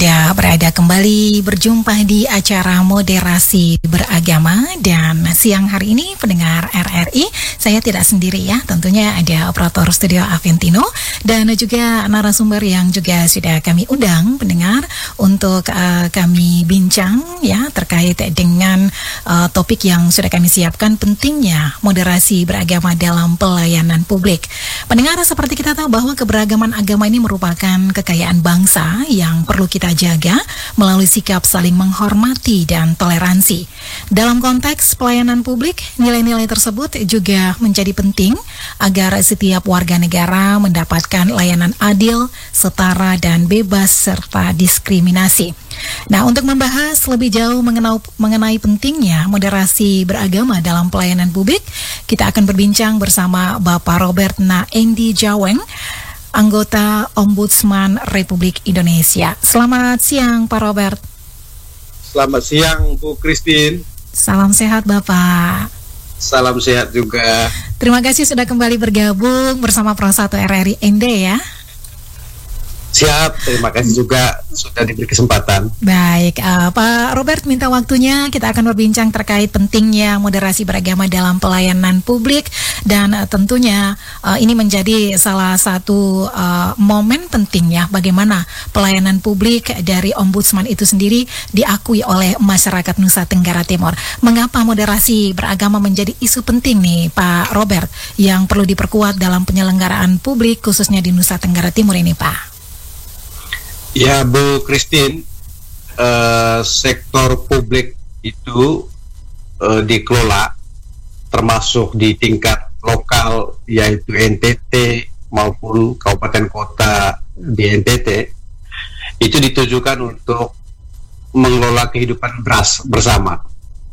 Ya, berada kembali berjumpa di acara Moderasi Beragama, dan siang hari ini pendengar RRI, saya tidak sendiri ya, tentunya ada operator studio Aventino dan juga narasumber yang juga sudah kami undang pendengar untuk kami bincang ya terkait dengan topik yang sudah kami siapkan, pentingnya moderasi beragama dalam pelayanan publik. Pendengar, seperti kita tahu bahwa keberagaman agama ini merupakan kekayaan bangsa yang perlu kita jaga melalui sikap saling menghormati dan toleransi. Dalam konteks pelayanan publik, nilai-nilai tersebut juga menjadi penting agar setiap warga negara mendapatkan layanan adil, setara, dan bebas serta diskriminasi. Nah, untuk membahas lebih jauh mengenai pentingnya moderasi beragama dalam pelayanan publik, kita akan berbincang bersama Bapak Robert Naendi Jaweng, anggota Ombudsman Republik Indonesia. Selamat siang, Pak Robert. Selamat siang, Bu Christine. Salam sehat, Bapak. Salam sehat juga. Terima kasih sudah kembali bergabung bersama Pro 1 RRI ND ya. Siap, terima kasih juga sudah diberi kesempatan. Baik, Pak Robert minta waktunya, kita akan berbincang terkait pentingnya moderasi beragama dalam pelayanan publik, dan tentunya ini menjadi salah satu momen penting ya, bagaimana pelayanan publik dari Ombudsman itu sendiri diakui oleh masyarakat Nusa Tenggara Timur. Mengapa moderasi beragama menjadi isu penting nih Pak Robert, yang perlu diperkuat dalam penyelenggaraan publik khususnya di Nusa Tenggara Timur ini, Pak? Ya, Bu Christine, sektor publik itu dikelola termasuk di tingkat lokal yaitu NTT maupun kabupaten kota di NTT, itu ditujukan untuk mengelola kehidupan bersama,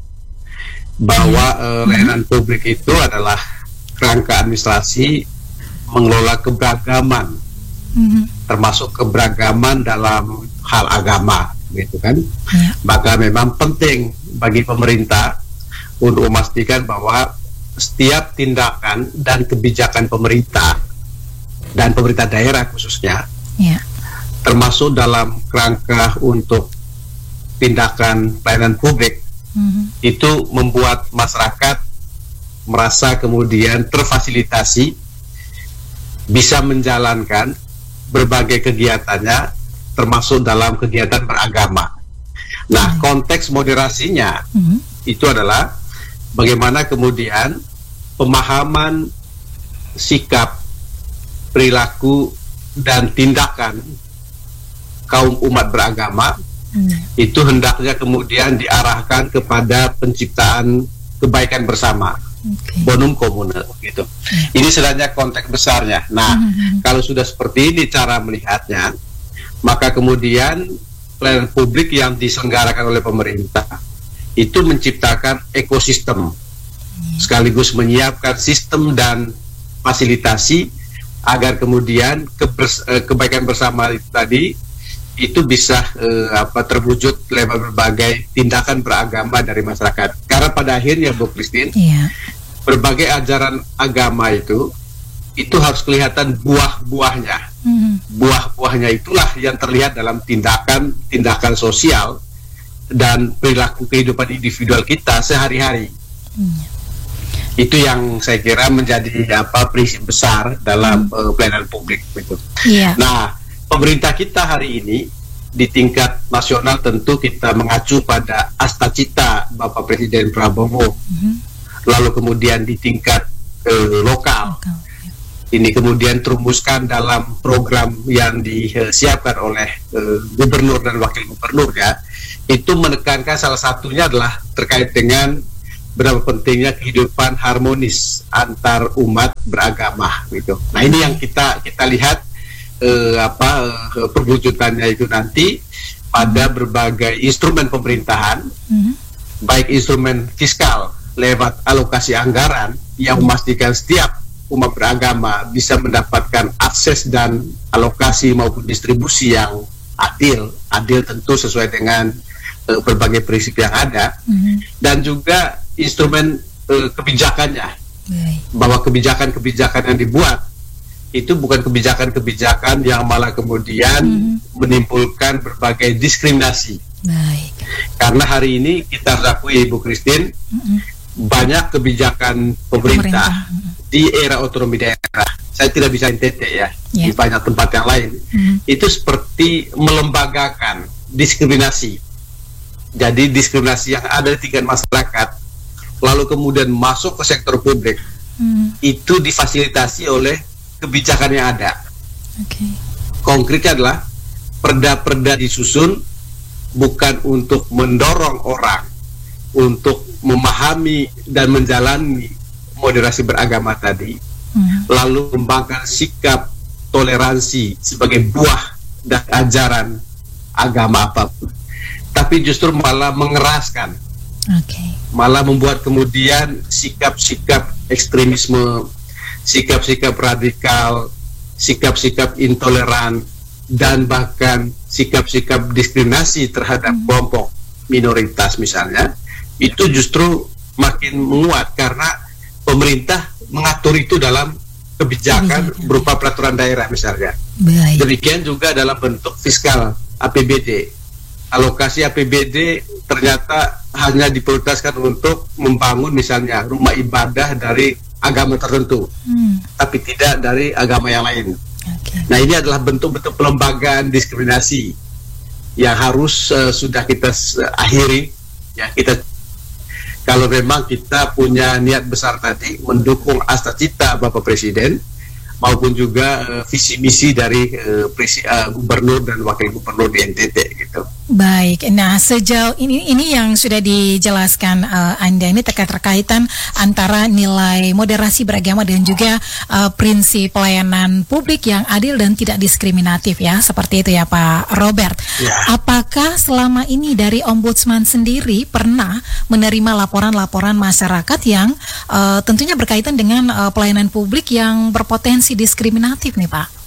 bahwa layanan publik itu adalah kerangka administrasi mengelola keberagaman, termasuk keberagaman dalam hal agama, gitu kan? Ya. Maka memang penting bagi pemerintah untuk memastikan bahwa setiap tindakan dan kebijakan pemerintah dan pemerintah daerah khususnya, ya, termasuk dalam kerangka untuk tindakan pelayanan publik, itu membuat masyarakat merasa kemudian terfasilitasi, bisa menjalankan berbagai kegiatannya, termasuk dalam kegiatan beragama. Nah, konteks moderasinya itu adalah bagaimana kemudian pemahaman sikap, perilaku, dan tindakan kaum umat beragama itu hendaknya kemudian diarahkan kepada penciptaan kebaikan bersama. Bonum komunal gitu. Ini sebenarnya konteks besarnya. Nah, kalau sudah seperti ini cara melihatnya, maka kemudian pelayanan publik yang diselenggarakan oleh pemerintah itu menciptakan ekosistem, sekaligus menyiapkan sistem dan fasilitasi agar kemudian kebaikan bersama itu tadi itu bisa terwujud lewat berbagai tindakan beragama dari masyarakat. Karena pada akhirnya, Bu Christine, berbagai ajaran agama itu harus kelihatan buah-buahnya. Buah-buahnya itulah yang terlihat dalam tindakan sosial dan perilaku kehidupan individual kita sehari-hari. Itu yang saya kira menjadi prinsip besar dalam pelayanan publik. Gitu. Nah, pemerintah kita hari ini di tingkat nasional tentu kita mengacu pada Astacita Bapak Presiden Prabowo, lalu kemudian di tingkat lokal, ini kemudian terumuskan dalam program yang disiapkan oleh gubernur dan wakil gubernur ya, itu menekankan salah satunya adalah terkait dengan berapa pentingnya kehidupan harmonis antar umat beragama gitu. Nah, ini yang kita lihat perwujudannya itu nanti pada berbagai instrumen pemerintahan, baik instrumen fiskal lewat alokasi anggaran yang memastikan setiap umat beragama bisa mendapatkan akses dan alokasi maupun distribusi yang adil tentu sesuai dengan berbagai prinsip yang ada, dan juga instrumen kebijakannya, bahwa kebijakan-kebijakan yang dibuat itu bukan kebijakan-kebijakan yang malah kemudian menimbulkan berbagai diskriminasi. Baik. Karena hari ini kita harus akui, Ibu Christine, banyak kebijakan pemerintah di era otonomi daerah. Saya tidak bisa NTT ya, di banyak tempat yang lain. Itu seperti melembagakan diskriminasi. Jadi diskriminasi yang ada di tingkat masyarakat, lalu kemudian masuk ke sektor publik, itu difasilitasi oleh kebijakan yang ada. Konkretnya adalah perda-perda disusun bukan untuk mendorong orang untuk memahami dan menjalani moderasi beragama tadi, lalu mengembangkan sikap toleransi sebagai buah dan ajaran agama apapun, tapi justru malah mengeraskan, malah membuat kemudian sikap-sikap ekstremisme, sikap-sikap radikal, sikap-sikap intoleran, dan bahkan sikap-sikap diskriminasi terhadap kelompok minoritas misalnya, itu justru makin menguat karena pemerintah mengatur itu dalam kebijakan berupa peraturan daerah misalnya. Demikian juga dalam bentuk fiskal APBD. Alokasi APBD ternyata hanya diprioritaskan untuk membangun misalnya rumah ibadah dari agama tertentu, tapi tidak dari agama yang lain. Nah, ini adalah bentuk-bentuk pelembagaan diskriminasi yang harus sudah kita akhiri. Ya, kita kalau memang kita punya niat besar tadi mendukung cita-cita Bapak Presiden maupun juga visi misi dari gubernur dan wakil gubernur di NTT gitu. Baik, nah sejauh ini yang sudah dijelaskan Anda ini terkaitan antara nilai moderasi beragama dan juga prinsip pelayanan publik yang adil dan tidak diskriminatif ya, seperti itu ya Pak Robert. Apakah selama ini dari Ombudsman sendiri pernah menerima laporan-laporan masyarakat yang tentunya berkaitan dengan pelayanan publik yang berpotensi diskriminatif nih Pak?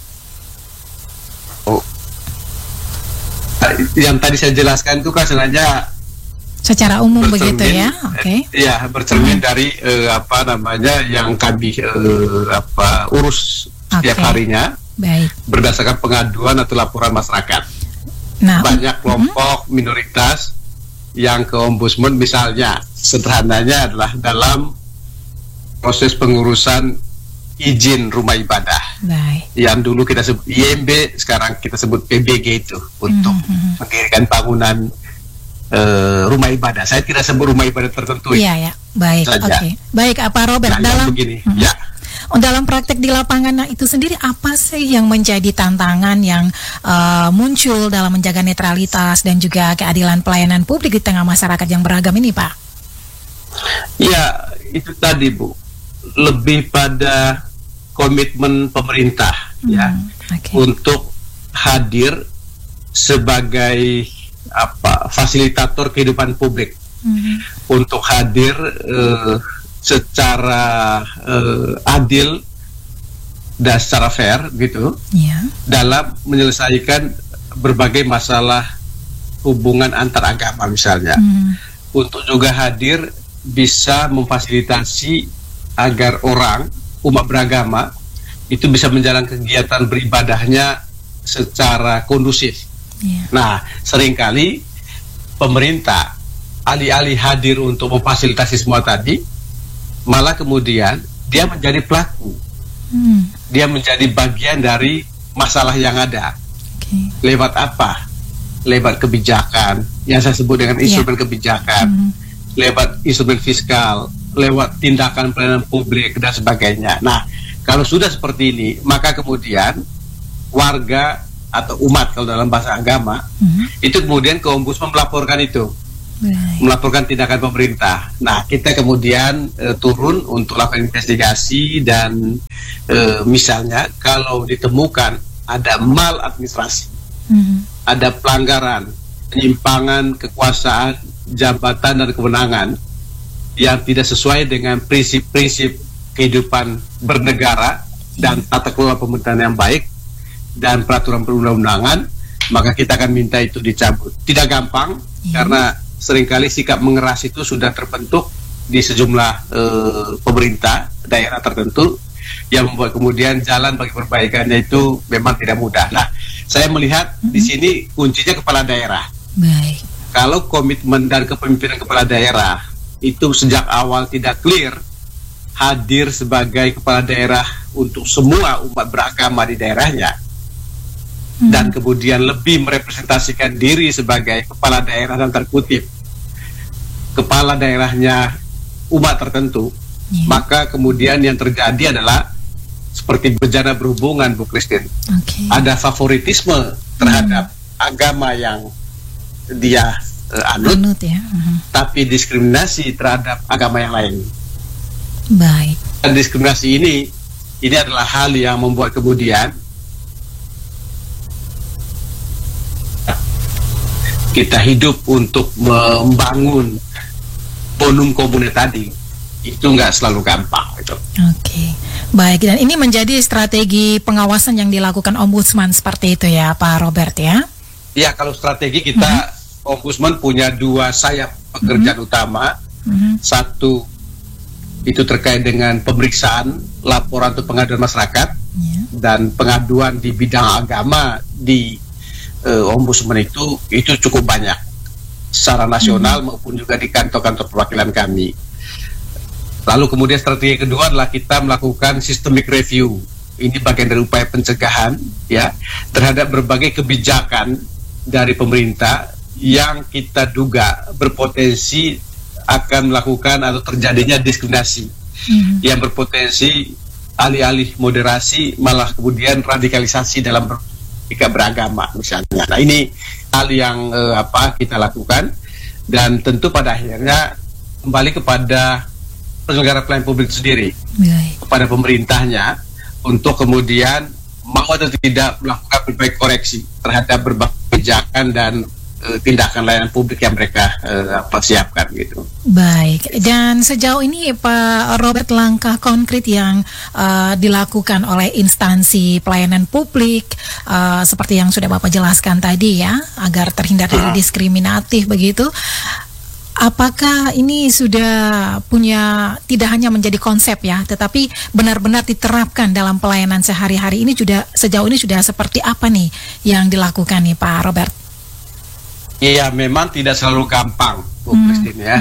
Yang tadi saya jelaskan itu kan sebenarnya secara umum begitu ya, ya bercermin dari yang kami urus setiap harinya, berdasarkan pengaduan atau laporan masyarakat. Banyak kelompok minoritas yang ke Ombudsman misalnya, sederhananya adalah dalam proses pengurusan izin rumah ibadah, yang dulu kita sebut IMB, sekarang kita sebut PBG itu untuk mendirikan bangunan rumah ibadah. Saya tidak sebut rumah ibadah tertentu. Baik, baik, Pak Robert, dalam praktek di lapangan itu sendiri apa sih yang menjadi tantangan yang muncul dalam menjaga netralitas dan juga keadilan pelayanan publik di tengah masyarakat yang beragam ini, Pak? Ya, itu tadi Bu, lebih pada komitmen pemerintah untuk hadir sebagai fasilitator kehidupan publik, untuk hadir secara adil dan secara fair gitu, dalam menyelesaikan berbagai masalah hubungan antar agama misalnya, untuk juga hadir bisa memfasilitasi agar umat beragama itu bisa menjalankan kegiatan beribadahnya secara kondusif. Nah, seringkali pemerintah alih-alih hadir untuk memfasilitasi semua tadi, malah kemudian dia menjadi pelaku, dia menjadi bagian dari masalah yang ada. Lewat apa? Lewat kebijakan yang saya sebut dengan instrumen kebijakan, lewat instrumen fiskal, lewat tindakan pelayanan publik dan sebagainya. Nah, kalau sudah seperti ini, maka kemudian warga atau umat kalau dalam bahasa agama itu kemudian ke Ombudsman melaporkan itu, melaporkan tindakan pemerintah. Nah, kita kemudian turun untuk lakukan investigasi dan misalnya kalau ditemukan ada maladministrasi, ada pelanggaran, penyimpangan kekuasaan, jabatan dan kewenangan yang tidak sesuai dengan prinsip-prinsip kehidupan bernegara dan tata kelola pemerintahan yang baik dan peraturan perundang-undangan, maka kita akan minta itu dicabut. Tidak gampang, karena seringkali sikap mengeras itu sudah terbentuk di sejumlah pemerintah daerah tertentu, yang membuat kemudian jalan bagi perbaikannya itu memang tidak mudah. Nah, saya melihat di sini kuncinya kepala daerah. Baik. Kalau komitmen dan kepemimpinan kepala daerah itu sejak awal tidak clear, hadir sebagai kepala daerah untuk semua umat beragama di daerahnya, dan kemudian lebih merepresentasikan diri sebagai kepala daerah dan terkutip kepala daerahnya umat tertentu, maka kemudian yang terjadi adalah seperti bejana berhubungan, Bu Christine. Ada favoritisme terhadap agama yang dia anut ya. Tapi diskriminasi terhadap agama yang lain. Baik. Dan diskriminasi ini adalah hal yang membuat kemudian kita hidup untuk membangun bonum komune tadi itu nggak selalu gampang gitu. Oke. Baik, dan ini menjadi strategi pengawasan yang dilakukan Ombudsman seperti itu ya Pak Robert ya? Ya, kalau strategi kita Ombudsman punya dua sayap pekerjaan utama. Satu itu terkait dengan pemeriksaan laporan atau pengaduan masyarakat dan pengaduan di bidang agama di Ombudsman itu cukup banyak secara nasional maupun juga di kantor-kantor perwakilan kami. Lalu kemudian strategi kedua adalah kita melakukan systemic review. Ini bagian dari upaya pencegahan ya terhadap berbagai kebijakan dari pemerintah yang kita duga berpotensi akan melakukan atau terjadinya diskriminasi, yang berpotensi alih-alih moderasi malah kemudian radikalisasi dalam beragama misalnya. Nah, ini hal yang kita lakukan, dan tentu pada akhirnya kembali kepada penyelenggara pelayanan publik itu sendiri, kepada pemerintahnya untuk kemudian mau atau tidak melakukan berbagai koreksi terhadap berbagai kebijakan dan tindakan layanan publik yang mereka persiapkan gitu. Baik, dan sejauh ini Pak Robert, langkah konkret yang dilakukan oleh instansi pelayanan publik seperti yang sudah Bapak jelaskan tadi ya, agar terhindar dari diskriminatif begitu, apakah ini sudah punya, tidak hanya menjadi konsep ya, tetapi benar-benar diterapkan dalam pelayanan sehari-hari ini sudah, sejauh ini sudah seperti apa nih yang dilakukan nih Pak Robert? Iya, memang tidak selalu gampang, Bu Christine ya.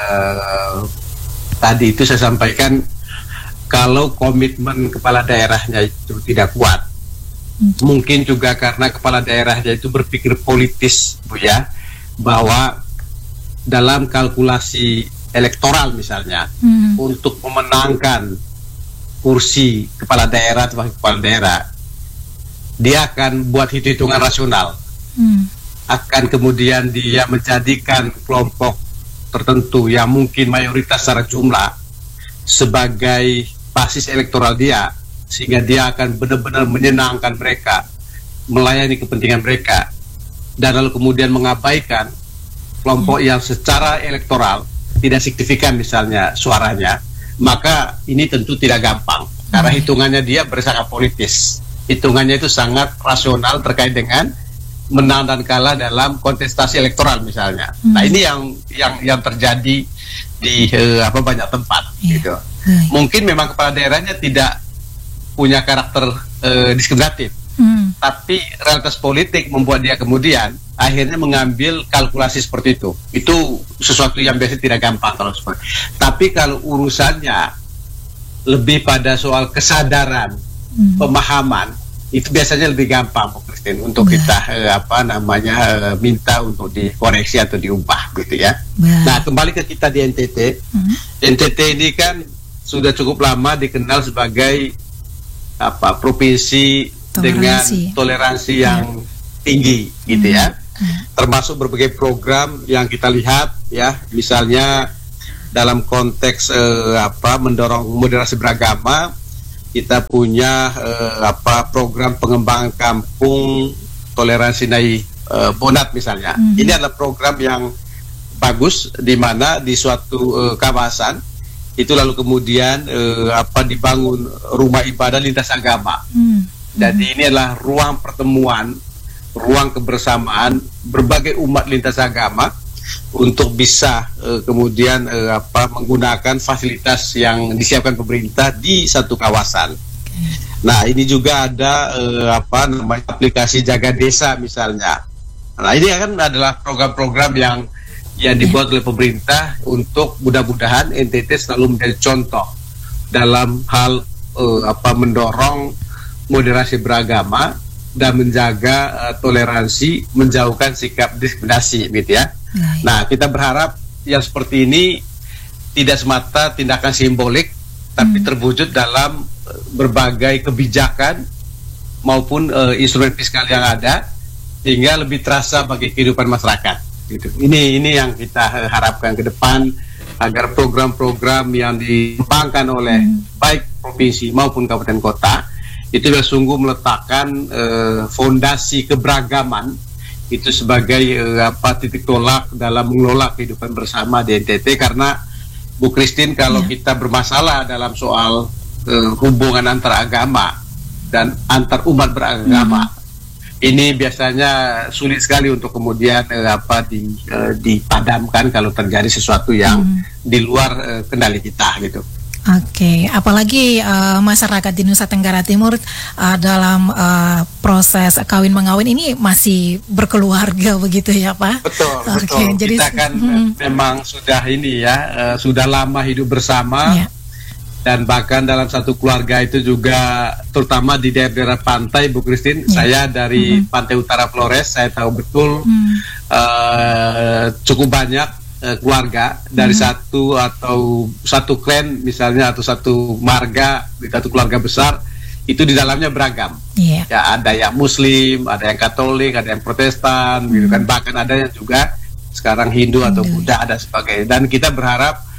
Tadi itu saya sampaikan, kalau komitmen kepala daerahnya itu tidak kuat, mungkin juga karena kepala daerahnya itu berpikir politis, Bu ya, bahwa dalam kalkulasi elektoral misalnya, untuk memenangkan kursi kepala daerah atau wakil kepala daerah, dia akan buat hitung-hitungan rasional. Akan kemudian dia menjadikan kelompok tertentu yang mungkin mayoritas secara jumlah sebagai basis elektoral dia, sehingga dia akan benar-benar menyenangkan mereka, melayani kepentingan mereka, dan lalu kemudian mengabaikan kelompok yang secara elektoral tidak signifikan misalnya suaranya. Maka ini tentu tidak gampang, karena hitungannya dia bersangka politis, hitungannya itu sangat rasional terkait dengan menang dan kalah dalam kontestasi elektoral misalnya. Nah, ini yang terjadi di banyak tempat gitu. Mungkin memang kepala daerahnya tidak punya karakter diskriminatif, tapi realitas politik membuat dia kemudian akhirnya mengambil kalkulasi seperti itu. Itu sesuatu yang biasa tidak gampang kalau seperti. Tapi kalau urusannya lebih pada soal kesadaran, pemahaman, itu biasanya lebih gampang, Bu Christine, untuk kita minta untuk dikoreksi atau diubah gitu ya. Nah, kembali ke kita di NTT. NTT ini kan sudah cukup lama dikenal sebagai provinsi dengan toleransi yang tinggi gitu ya. Termasuk berbagai program yang kita lihat ya, misalnya dalam konteks mendorong moderasi beragama, kita punya program pengembangan kampung toleransi nai Bonat misalnya. Ini adalah program yang bagus, di mana di suatu kawasan itu lalu kemudian dibangun rumah ibadah lintas agama. Jadi ini adalah ruang pertemuan, ruang kebersamaan berbagai umat lintas agama untuk bisa kemudian menggunakan fasilitas yang disiapkan pemerintah di satu kawasan. Nah, ini juga ada aplikasi Jaga Desa misalnya. Nah, ini kan adalah program-program yang dibuat oleh pemerintah untuk mudah-mudahan NTT selalu menjadi contoh dalam hal mendorong moderasi beragama dan menjaga toleransi, menjauhkan sikap diskriminasi, gitu ya. Nah, kita berharap yang seperti ini tidak semata tindakan simbolik, tapi terwujud dalam berbagai kebijakan maupun instrumen fiskal yang ada, sehingga lebih terasa bagi kehidupan masyarakat. Gitu. Ini yang kita harapkan ke depan, agar program-program yang dikembangkan oleh baik provinsi maupun kabupaten kota itu sungguh meletakkan fondasi keberagaman itu sebagai titik tolak dalam mengelola kehidupan bersama di NTT. Karena Bu Christine, kalau kita bermasalah dalam soal hubungan antar agama dan antar umat beragama, ini biasanya sulit sekali untuk kemudian dipadamkan kalau terjadi sesuatu yang di luar kendali kita, gitu. Oke, apalagi masyarakat di Nusa Tenggara Timur dalam proses kawin mengawin ini masih berkeluarga begitu ya Pak? Betul, betul. Jadi kita kan memang sudah sudah lama hidup bersama. Dan bahkan dalam satu keluarga itu juga, terutama di daerah pantai, Bu Christine, saya dari Pantai Utara Flores, saya tahu betul cukup banyak keluarga dari satu klan misalnya, atau satu marga, satu keluarga besar, itu di dalamnya beragam. Ya, ada yang Muslim, ada yang Katolik, ada yang Protestan, gitu kan. Bahkan ada yang juga sekarang Hindu atau Buddha, ada sebagainya. Dan kita berharap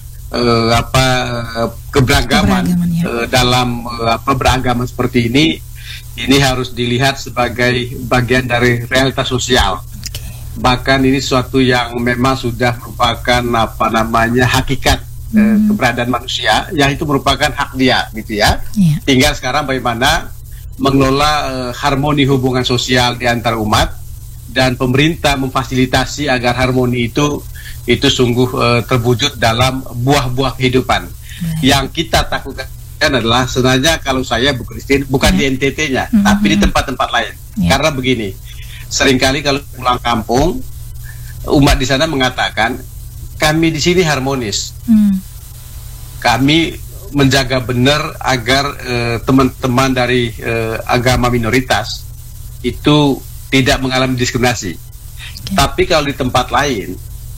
keberagaman dalam beragama seperti ini harus dilihat sebagai bagian dari realitas sosial. Bahkan ini sesuatu yang memang sudah merupakan hakikat keberadaan manusia, yang itu merupakan hak dia, gitu ya. Tinggal sekarang bagaimana mengelola harmoni hubungan sosial di antar umat, dan pemerintah memfasilitasi agar harmoni itu sungguh terwujud dalam buah-buah kehidupan. Yang kita takutkan adalah sebenarnya, kalau saya, Bu Christine, bukan di NTT-nya, tapi di tempat-tempat lain. Karena begini, seringkali kalau pulang kampung, umat di sana mengatakan, kami di sini harmonis. Kami menjaga benar agar teman-teman dari agama minoritas itu tidak mengalami diskriminasi. Tapi kalau di tempat lain,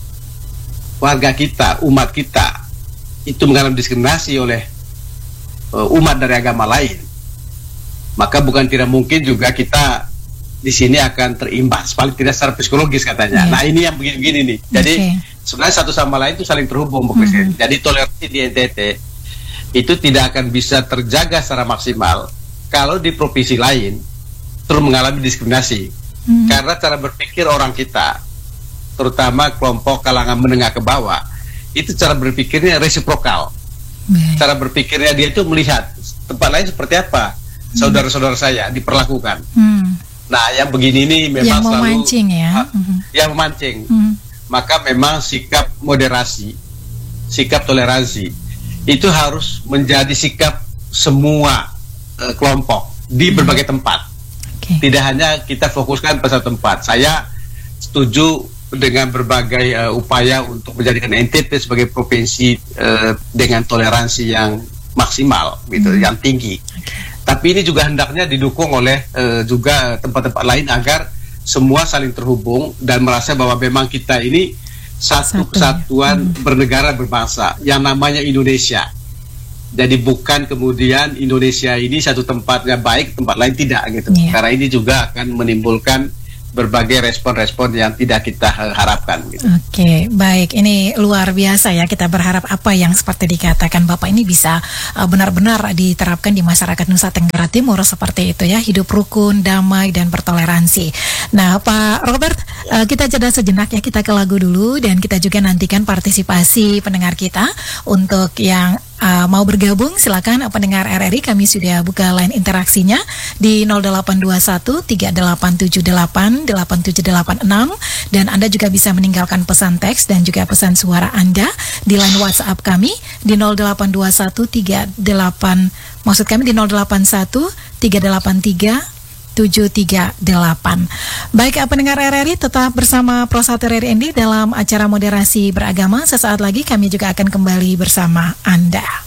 warga kita, umat kita itu mengalami diskriminasi oleh umat dari agama lain, maka bukan tidak mungkin juga kita di sini akan terimbas, paling tidak secara psikologis katanya. Nah, ini yang begini-begini nih. Jadi sebenarnya satu sama lain itu saling terhubung, Bu Christine. Jadi toleransi di NTT itu tidak akan bisa terjaga secara maksimal kalau di provinsi lain terus mengalami diskriminasi. Karena cara berpikir orang kita, terutama kelompok kalangan menengah ke bawah, itu cara berpikirnya resiprokal. Cara berpikirnya dia itu melihat tempat lain seperti apa saudara-saudara saya diperlakukan. Nah, yang begini ini memang yang memancing yang memancing. Maka memang sikap moderasi, sikap toleransi itu harus menjadi sikap semua kelompok di berbagai tempat. Tidak hanya kita fokuskan pada satu tempat. Saya setuju dengan berbagai upaya untuk menjadikan NTT sebagai provinsi dengan toleransi yang maksimal, gitu, yang tinggi. Tapi ini juga hendaknya didukung oleh juga tempat-tempat lain agar semua saling terhubung dan merasa bahwa memang kita ini satu kesatuan bernegara berbangsa yang namanya Indonesia. Jadi bukan kemudian Indonesia ini satu tempatnya baik, tempat lain tidak, gitu. Karena ini juga akan menimbulkan berbagai respon-respon yang tidak kita harapkan, gitu. Oke, baik. Ini luar biasa ya. Kita berharap apa yang seperti dikatakan Bapak ini bisa benar-benar diterapkan di masyarakat Nusa Tenggara Timur seperti itu ya. Hidup rukun, damai, dan bertoleransi. Nah, Pak Robert, kita jeda sejenak ya. Kita ke lagu dulu dan kita juga nantikan partisipasi pendengar kita untuk yang mau bergabung, silakan pendengar RRI, kami sudah buka line interaksinya di 0821 3878 8786, dan Anda juga bisa meninggalkan pesan teks dan juga pesan suara Anda di line WhatsApp kami di 0821 maksud kami di 081 383 738. Baik, pendengar RRI, tetap bersama Pro 1 RRI Endi dalam acara moderasi beragama. Sesaat lagi kami juga akan kembali bersama Anda.